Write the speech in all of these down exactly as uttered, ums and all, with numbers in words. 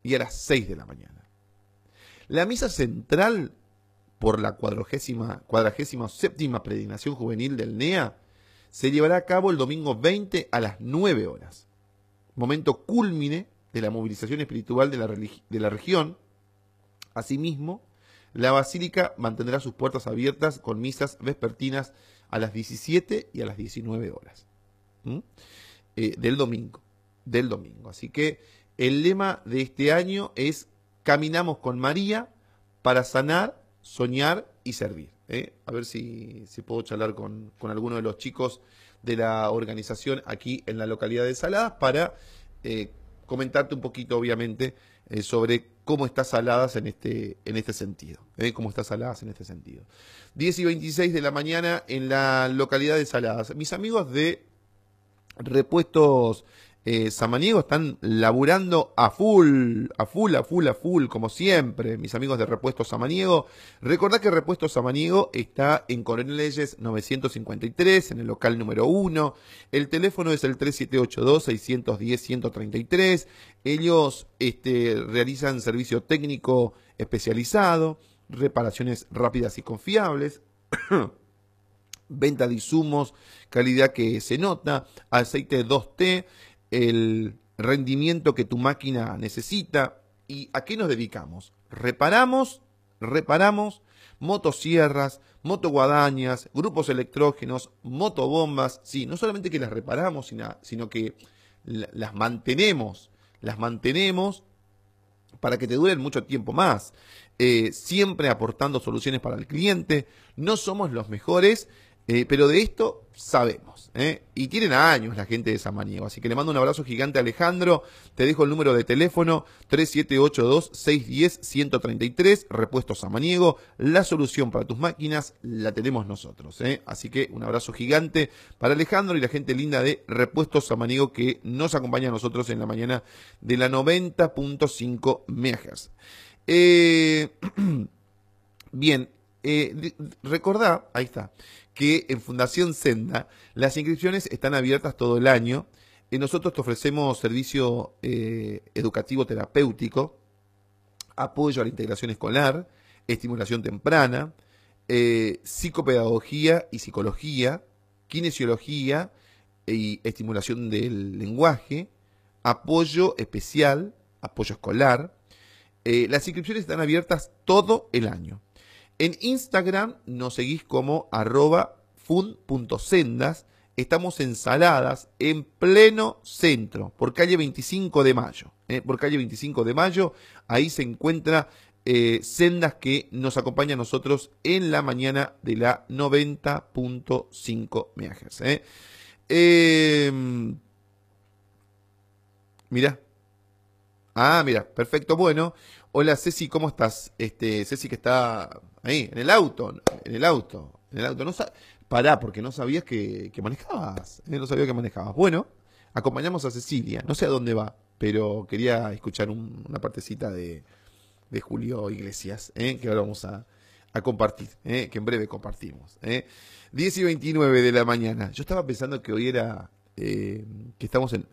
y a las seis de la mañana. La misa central por la cuadragésima, cuadragésima séptima peregrinación juvenil del N E A se llevará a cabo el domingo veinte a las nueve horas. Momento cúlmine de la movilización espiritual de la, de la región. Asimismo, la basílica mantendrá sus puertas abiertas con misas vespertinas a las diecisiete y a las diecinueve horas. ¿Mm? Eh, del domingo. Del domingo. Así que el lema de este año es: caminamos con María para sanar, soñar y servir. ¿eh? A ver si, si puedo charlar con, con alguno de los chicos de la organización aquí en la localidad de Saladas para eh, comentarte un poquito, obviamente, eh, sobre cómo está Saladas en este, en este sentido. ¿eh? Cómo está Saladas en este sentido. diez y veintiséis de la mañana en la localidad de Saladas. Mis amigos de Repuestos Eh, Samaniego están laburando a full, a full, a full, a full, como siempre, mis amigos de Repuestos Samaniego. Recordad que Repuestos Samaniego está en Coronel Leyes novecientos cincuenta y tres, en el local número uno. El teléfono es el tres siete ocho dos, seis uno cero, uno tres tres. Ellos este, realizan servicio técnico especializado, reparaciones rápidas y confiables, venta de insumos, calidad que se nota, aceite dos T, el rendimiento que tu máquina necesita. ¿Y a qué nos dedicamos? Reparamos, reparamos motosierras, motoguadañas, grupos electrógenos, motobombas. Sí, no solamente que las reparamos, sino, sino que las mantenemos, las mantenemos para que te duren mucho tiempo más. Eh, siempre aportando soluciones para el cliente. No somos los mejores, Eh, pero de esto sabemos, ¿eh? Y tienen años la gente de Samaniego, así que le mando un abrazo gigante a Alejandro. Te dejo el número de teléfono tres siete ocho dos, seis uno cero, uno tres tres, Repuestos Samaniego. La solución para tus máquinas la tenemos nosotros, ¿eh? Así que un abrazo gigante para Alejandro y la gente linda de Repuestos Samaniego que nos acompaña a nosotros en la mañana de la noventa punto cinco megahertz. Eh, bien, eh, recordá, ahí está, que en Fundación Senda las inscripciones están abiertas todo el año. Y nosotros te ofrecemos servicio eh, educativo terapéutico, apoyo a la integración escolar, estimulación temprana, eh, psicopedagogía y psicología, kinesiología y estimulación del lenguaje, apoyo especial, apoyo escolar. Eh, las inscripciones están abiertas todo el año. En Instagram nos seguís como arroba fun.sendas. Estamos en Saladas, en pleno centro, por calle veinticinco de mayo. Eh, por calle veinticinco de mayo, ahí se encuentra eh, Sendas que nos acompaña a nosotros en la mañana de la noventa punto cinco megahertz. Eh. Eh, mirá. Ah, mira, perfecto, bueno. Hola Ceci, ¿cómo estás? Este, Ceci que está ahí, en el auto, en el auto, en el auto. No Pará, porque no sabías que, que manejabas, ¿eh? No sabía que manejabas. Bueno, acompañamos a Cecilia, no sé a dónde va, pero quería escuchar un, una partecita de, de Julio Iglesias, ¿eh? Que ahora vamos a, a compartir, ¿eh? Que en breve compartimos. ¿eh? diez y veintinueve de la mañana. Yo estaba pensando que hoy era, eh, que estamos en...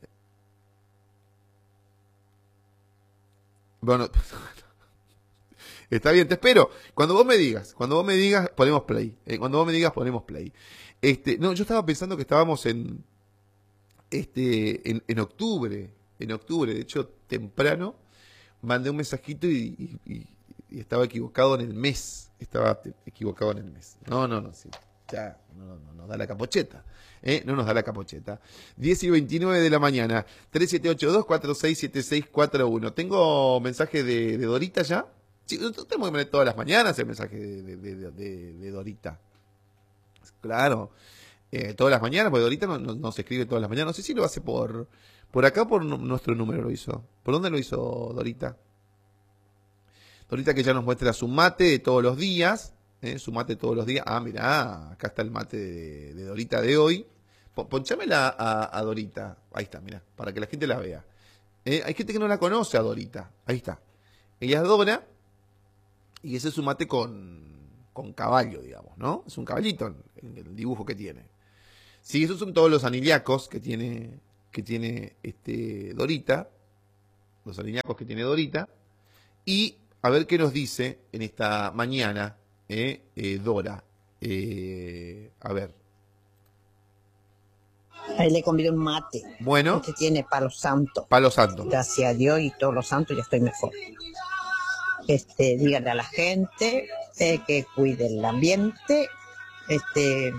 Bueno, está bien, te espero. Cuando vos me digas, cuando vos me digas, ponemos play. Eh, cuando vos me digas, ponemos play. Este, no, yo estaba pensando que estábamos en, este, en, en octubre, en octubre. De hecho, temprano mandé un mensajito y, y, y estaba equivocado en el mes. Estaba equivocado en el mes. No, no, no, sí. Ya, no, no, no nos da la capocheta. ¿eh? No nos da la capocheta. diez y veintinueve de la mañana. tres siete ocho dos, cuatro seis siete seis cuatro uno. Tengo mensaje de, de Dorita ya. Sí, tenemos que poner todas las mañanas el mensaje de, de, de, de, de Dorita. Claro. Eh, todas las mañanas, porque Dorita no, no, no se escribe todas las mañanas. No sé si lo hace por, por acá o por no, nuestro número lo hizo. ¿Por dónde lo hizo Dorita? Dorita que ya nos muestra su mate de todos los días. ¿Eh? Su mate todos los días. Ah, mirá, acá está el mate de, de Dorita de hoy. Ponchámela a, a Dorita. Ahí está, mirá, para que la gente la vea. ¿Eh? Hay gente que no la conoce a Dorita. Ahí está. Ella es Dora y ese es su mate con, con caballo, digamos, ¿no? Es un caballito en el dibujo que tiene. Sí, esos son todos los aniliacos que tiene, que tiene este Dorita. los aliñacos que tiene Dorita, y a ver qué nos dice en esta mañana eh, eh, Dora. Eh, a ver. Ahí le convido un mate. Bueno. Este tiene palo santo. Palo santo. Gracias a Dios y todos los santos ya estoy mejor. Este, díganle a la gente eh, que cuide el ambiente, este,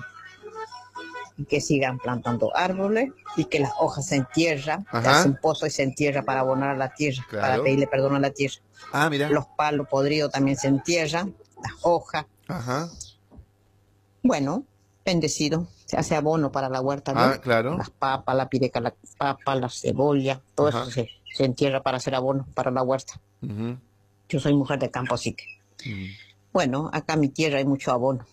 y que sigan plantando árboles y que las hojas se entierran, se hacen pozo y se entierra para abonar a la tierra, claro. Para pedirle perdón a la tierra. Ah, mira. Los palos podridos también se entierran, las hojas. Ajá. Bueno, bendecido. Se hace abono para la huerta, ¿no? Ah, claro. Las papas, la pireca, la papa, la cebolla, todo Ajá. eso se, se entierra para hacer abono para la huerta. Uh-huh. Yo soy mujer de campo, así que. Uh-huh. Bueno, acá en mi tierra hay mucho abono,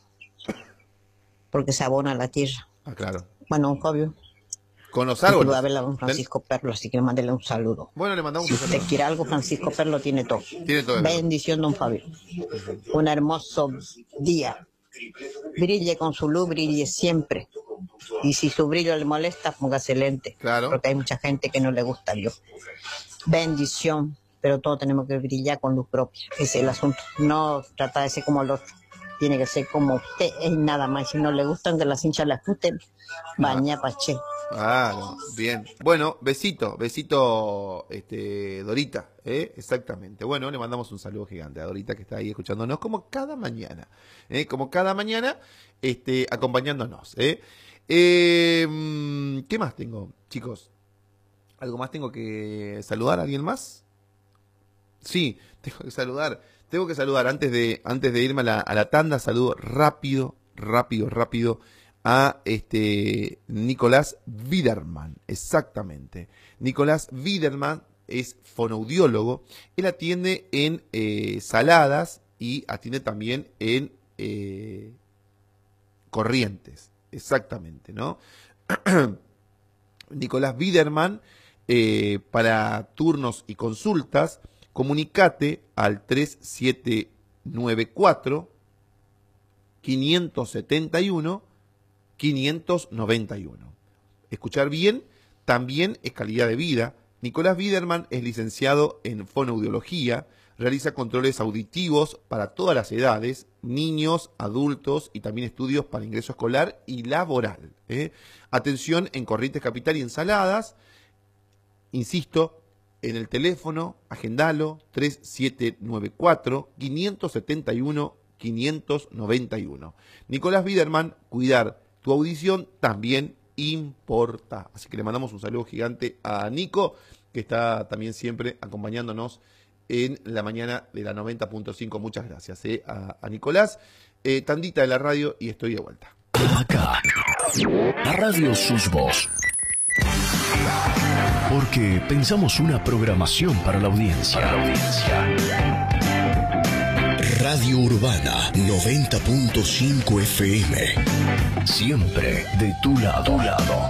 porque se abona la tierra. Ah, claro. Bueno, Fabio. Con los árboles. Voy a ver a don Francisco Perlo, así que le mandéle un saludo. Bueno, le mandamos si un saludo. Si usted quiere algo, Francisco Perlo tiene todo. Tiene todo. Bendición, don Fabio. Uh-huh. Un hermoso día. Brille con su luz, brille siempre. Y si su brillo le molesta, póngase lente. Claro. Porque hay mucha gente que no le gusta Dios. Bendición, pero todos tenemos que brillar con luz propia. Ese es el asunto. No trata de ser como el otro. Tiene que ser como usted, es nada más. Si no le gustan que las hinchas la escuten, baña ah. pache. Ah, no. Bien. Bueno, besito, besito, este, Dorita, ¿eh? Exactamente. Bueno, le mandamos un saludo gigante a Dorita que está ahí escuchándonos como cada mañana, ¿eh? Como cada mañana, este, acompañándonos, ¿eh? Eh, ¿Qué más tengo, chicos? ¿Algo más tengo que saludar a alguien más? Sí, tengo que saludar, tengo que saludar antes de, antes de irme a la, a la tanda, saludo rápido, rápido, rápido a este Nicolás Widerman, exactamente. Nicolás Widerman es fonoaudiólogo, él atiende en eh, Saladas y atiende también en eh, Corrientes, exactamente, ¿no? Nicolás Widerman, eh, para turnos y consultas, comunicate al tres siete nueve cuatro, cinco siete uno, quinientos noventa y uno. Escuchar bien también es calidad de vida. Nicolás Widerman es licenciado en fonoaudiología, realiza controles auditivos para todas las edades, niños, adultos y también estudios para ingreso escolar y laboral. ¿eh? Atención en Corrientes Capital y en Saladas. Insisto, en el teléfono, agendalo, tres siete nueve cuatro, cinco siete uno, quinientos noventa y uno. Nicolás Widerman, cuidar tu audición también importa. Así que le mandamos un saludo gigante a Nico, que está también siempre acompañándonos en la mañana de la noventa punto cinco. Muchas gracias eh, a, a Nicolás. Eh, tandita de la radio y estoy de vuelta. Acá, la radio sus voz. Porque pensamos una programación para la audiencia. Para la audiencia. Radio Urbana noventa punto cinco F M. Siempre de tu lado. Tu lado.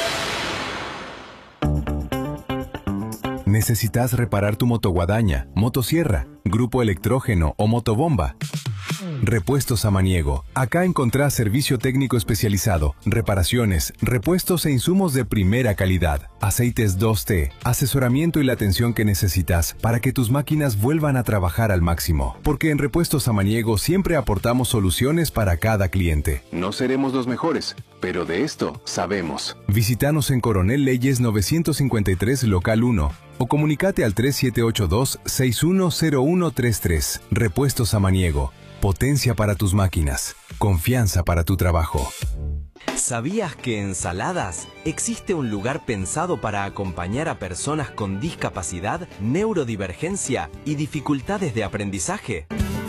¿Necesitas reparar tu motoguadaña, motosierra, grupo electrógeno o motobomba? Repuestos Samaniego. Acá encontrás servicio técnico especializado, reparaciones, repuestos e insumos de primera calidad, aceites dos T, asesoramiento y la atención que necesitas para que tus máquinas vuelvan a trabajar al máximo. Porque en Repuestos Samaniego siempre aportamos soluciones para cada cliente. No seremos los mejores, pero de esto sabemos. Visítanos en Coronel Leyes novecientos cincuenta y tres, local uno. O comunicate al tres siete ocho dos, seis uno cero uno tres tres. Repuestos Samaniego. Potencia para tus máquinas. Confianza para tu trabajo. ¿Sabías que en Saladas existe un lugar pensado para acompañar a personas con discapacidad, neurodivergencia y dificultades de aprendizaje?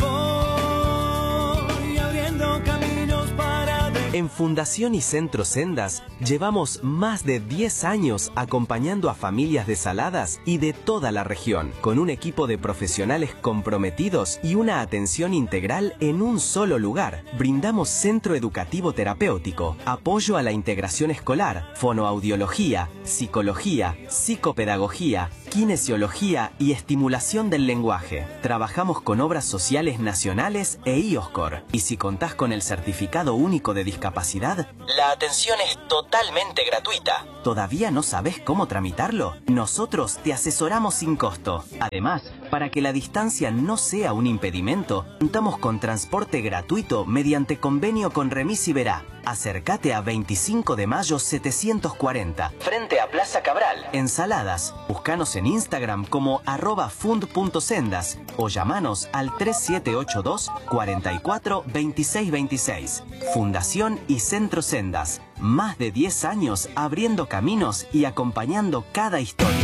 En Fundación y Centro Sendas llevamos más de diez años acompañando a familias de Saladas y de toda la región, con un equipo de profesionales comprometidos y una atención integral en un solo lugar. Brindamos centro educativo terapéutico, apoyo a la integración escolar, fonoaudiología, psicología, psicopedagogía, kinesiología y estimulación del lenguaje. Trabajamos con obras sociales nacionales e IOSCOR. Y si contás con el certificado único de discapacidad, la atención es totalmente gratuita. ¿Todavía no sabes cómo tramitarlo? Nosotros te asesoramos sin costo. Además, para que la distancia no sea un impedimento, contamos con transporte gratuito mediante convenio con Remis Iberá. Acércate a veinticinco de mayo setecientos cuarenta, frente a Plaza Cabral, en Saladas. Búscanos en Instagram como arroba fund punto sendas o llamanos al tres siete ocho dos, cuarenta y cuatro, veintiséis veintiséis. Fundación y Centro Sendas. Más de diez años abriendo caminos y acompañando cada historia.